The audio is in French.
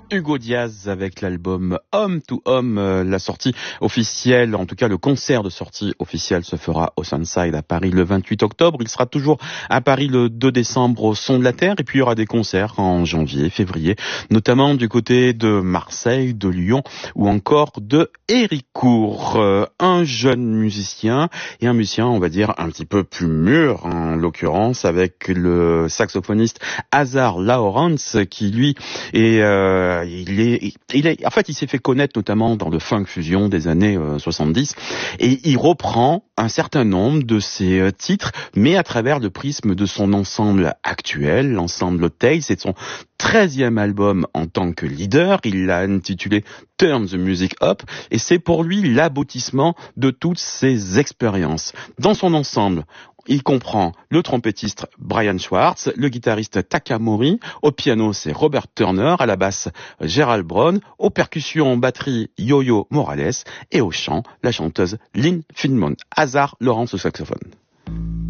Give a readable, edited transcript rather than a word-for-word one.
Hugo Diaz avec l'album Homme to Homme, la sortie officielle, en tout cas le concert de sortie officielle se fera au Sunside à Paris le 28 octobre. Il sera toujours à Paris le 2 décembre au Son de la Terre et puis il y aura des concerts en janvier, février, notamment du côté de Marseille, de Lyon ou encore de Héricourt. Un jeune musicien et un musicien, on va dire, un petit peu plus mûr en l'occurrence avec le saxophoniste Hazard Lawrence qui lui est en fait, il s'est fait connaître notamment dans le funk fusion des années 70 et il reprend un certain nombre de ses titres, mais à travers le prisme de son ensemble actuel, l'ensemble Tales. C'est son 13e album en tant que leader. Il l'a intitulé Turn the Music Up et c'est pour lui l'aboutissement de toutes ses expériences. Dans son ensemble, il comprend le trompettiste Brian Schwartz, le guitariste Takamori, au piano c'est Robert Turner, à la basse Gerald Brown, aux percussions batterie Yo-Yo Morales et au chant la chanteuse Lynn Finmon. Hazard Lawrence au saxophone.